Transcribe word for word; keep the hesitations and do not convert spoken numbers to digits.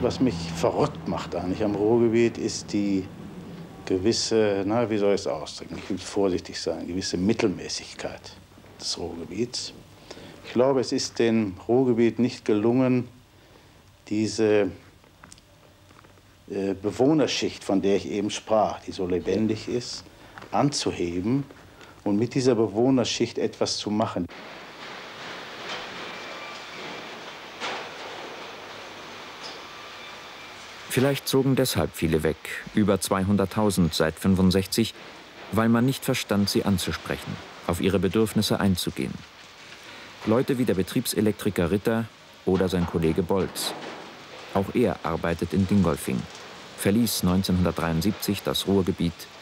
Was mich verrückt macht eigentlich am Ruhrgebiet, ist die gewisse, na, wie soll ich es ausdrücken, ich will vorsichtig sein, gewisse Mittelmäßigkeit des Ruhrgebiets. Ich glaube, es ist dem Ruhrgebiet nicht gelungen, diese äh, Bewohnerschicht, von der ich eben sprach, die so lebendig ist, anzuheben und mit dieser Bewohnerschicht etwas zu machen. Vielleicht zogen deshalb viele weg, über zweihunderttausend seit fünfundsechzig, weil man nicht verstand, sie anzusprechen, auf ihre Bedürfnisse einzugehen. Leute wie der Betriebselektriker Ritter oder sein Kollege Bolz. Auch er arbeitet in Dingolfing, verließ neunzehnhundertdreiundsiebzig das Ruhrgebiet